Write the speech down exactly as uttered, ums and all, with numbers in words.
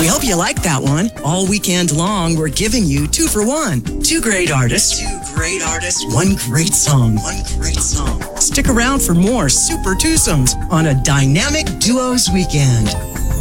hope you like that one. All weekend long, we're giving you two for one. Two great artists. Two great artists. One great song. One great song. Stick around for more super twosomes on a dynamic duos weekend.